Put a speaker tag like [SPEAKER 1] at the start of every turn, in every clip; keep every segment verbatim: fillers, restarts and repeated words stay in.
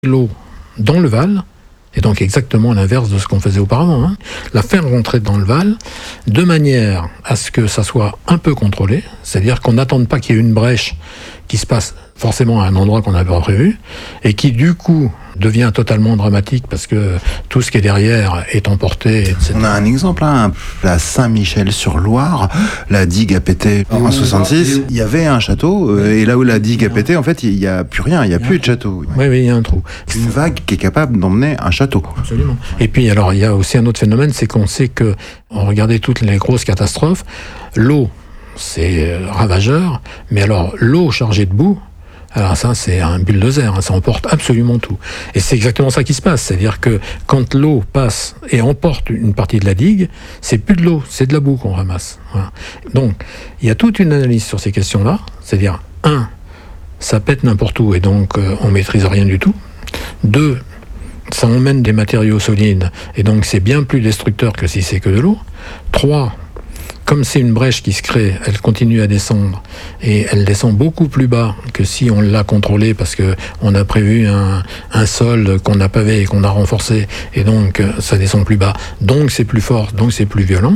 [SPEAKER 1] l'eau dans le Val, et donc exactement l'inverse de ce qu'on faisait auparavant, hein, la faire rentrer dans le Val, de manière à ce que ça soit un peu contrôlé, c'est-à-dire qu'on n'attende pas qu'il y ait une brèche qui se passe forcément à un endroit qu'on n'avait pas prévu, et qui du coup devient totalement dramatique parce que tout ce qui est derrière est emporté, et cetera.
[SPEAKER 2] On a un exemple, hein, à Saint-Michel-sur-Loire, la digue a pété en soixante-six, il y avait un château, et là où la digue a pété, en fait, il n'y a plus rien, il n'y a plus de château.
[SPEAKER 1] Oui, oui, il y a un trou.
[SPEAKER 2] Une vague qui est capable d'emmener un château.
[SPEAKER 1] Absolument. Et puis, alors, il y a aussi un autre phénomène, c'est qu'on sait que, on regardait toutes les grosses catastrophes, l'eau, c'est ravageur, mais alors, l'eau chargée de boue, alors ça, c'est un bulldozer, hein, ça emporte absolument tout. Et c'est exactement ça qui se passe, c'est-à-dire que quand l'eau passe et emporte une partie de la digue, c'est plus de l'eau, c'est de la boue qu'on ramasse. Voilà. Donc, il y a toute une analyse sur ces questions-là, c'est-à-dire, un, ça pète n'importe où et donc euh, on maîtrise rien du tout. Deux, ça emmène des matériaux solides et donc c'est bien plus destructeur que si c'est que de l'eau. Trois, comme c'est une brèche qui se crée, elle continue à descendre et elle descend beaucoup plus bas que si on l'a contrôlée parce que on a prévu un, un sol qu'on a pavé et qu'on a renforcé et donc ça descend plus bas, donc c'est plus fort, donc c'est plus violent.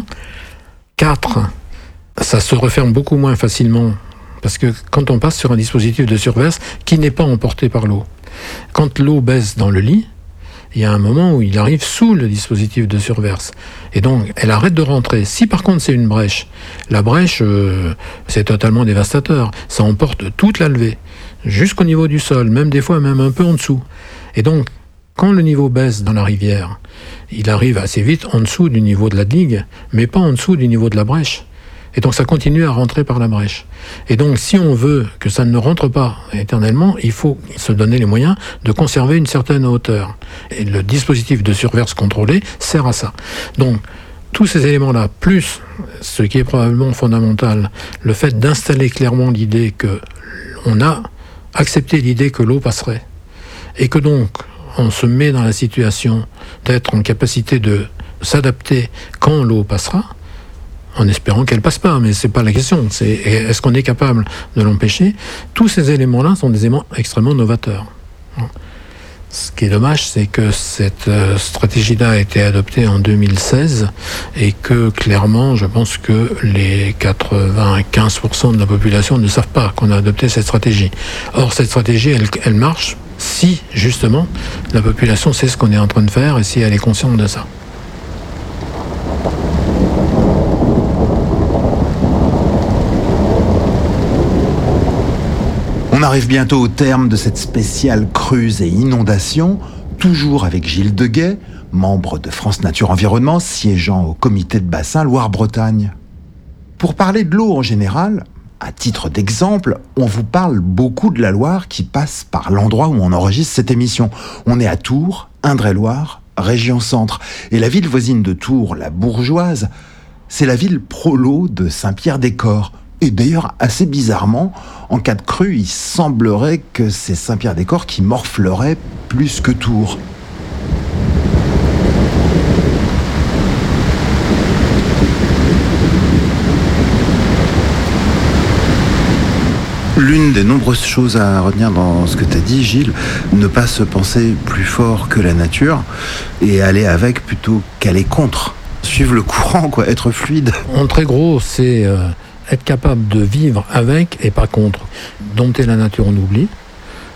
[SPEAKER 1] Quatre, ça se referme beaucoup moins facilement parce que quand on passe sur un dispositif de surverse qui n'est pas emporté par l'eau, quand l'eau baisse dans le lit, il y a un moment où il arrive sous le dispositif de surverse. Et donc, elle arrête de rentrer. Si par contre c'est une brèche, la brèche, euh, c'est totalement dévastateur. Ça emporte toute la levée, jusqu'au niveau du sol, même des fois même un peu en dessous. Et donc, quand le niveau baisse dans la rivière, il arrive assez vite en dessous du niveau de la digue, mais pas en dessous du niveau de la brèche. Et donc ça continue à rentrer par la brèche. Et donc si on veut que ça ne rentre pas éternellement, il faut se donner les moyens de conserver une certaine hauteur. Et le dispositif de surverse contrôlé sert à ça. Donc tous ces éléments-là, plus ce qui est probablement fondamental, le fait d'installer clairement l'idée que on a accepté l'idée que l'eau passerait. Et que donc on se met dans la situation d'être en capacité de s'adapter quand l'eau passera, en espérant qu'elle passe pas, mais c'est pas la question. C'est est-ce qu'on est capable de l'empêcher? Tous ces éléments-là sont des éléments extrêmement novateurs. Ce qui est dommage, c'est que cette stratégie-là a été adoptée en deux mille seize et que clairement, je pense que les quatre-vingt-quinze pour cent de la population ne savent pas qu'on a adopté cette stratégie. Or, cette stratégie, elle, elle marche si, justement, la population sait ce qu'on est en train de faire et si elle est consciente de ça.
[SPEAKER 2] On arrive bientôt au terme de cette spéciale crues et inondations, toujours avec Gilles Deguet, membre de France Nature Environnement, siégeant au comité de bassin Loire-Bretagne. Pour parler de l'eau en général, à titre d'exemple, on vous parle beaucoup de la Loire qui passe par l'endroit où on enregistre cette émission. On est à Tours, Indre-et-Loire, région centre. Et la ville voisine de Tours, la Bourgeoise, c'est la ville prolo de Saint-Pierre-des-Corps. Et d'ailleurs, assez bizarrement, en cas de crue, il semblerait que c'est Saint-Pierre-des-Corps qui morflerait plus que Tours. L'une des nombreuses choses à retenir dans ce que tu as dit, Gilles, ne pas se penser plus fort que la nature et aller avec plutôt qu'aller contre. Suivre le courant, quoi, être fluide.
[SPEAKER 1] En très gros, c'est... Euh... être capable de vivre avec et pas contre. Dompter la nature, on oublie. D'accord ?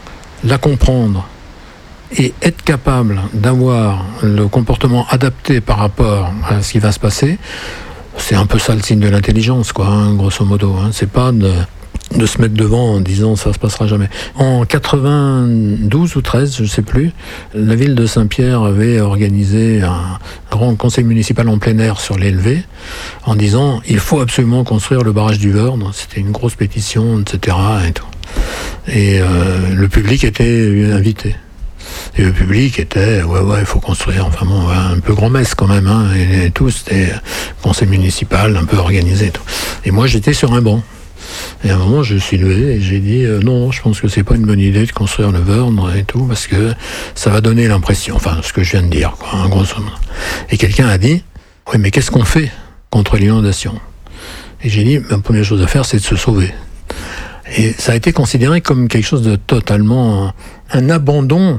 [SPEAKER 1] La comprendre et être capable d'avoir le comportement adapté par rapport à ce qui va se passer, c'est un peu ça le signe de l'intelligence, quoi, hein, grosso modo. Hein. C'est pas de, de se mettre devant en disant ça se passera jamais. En quatre-vingt-douze ou treize, je sais plus, la ville de Saint-Pierre avait organisé un grand conseil municipal en plein air sur l'élevé en disant il faut absolument construire le barrage du Verne. C'était une grosse pétition, et cetera. Et, tout. et euh, le public était invité. Et le public était, ouais, ouais, il faut construire, enfin bon, ouais, un peu grand-messe quand même, hein, et, et tout, c'était conseil municipal, un peu organisé. Et, tout. Et moi, j'étais sur un banc. Et à un moment, je suis levé et j'ai dit euh, non, je pense que c'est pas une bonne idée de construire le Verne et tout, parce que ça va donner l'impression, enfin, ce que je viens de dire, quoi, hein, grosso modo. Et quelqu'un a dit, oui, mais qu'est-ce qu'on fait contre l'inondation? Et j'ai dit, la première chose à faire, c'est de se sauver. Et ça a été considéré comme quelque chose de totalement... un abandon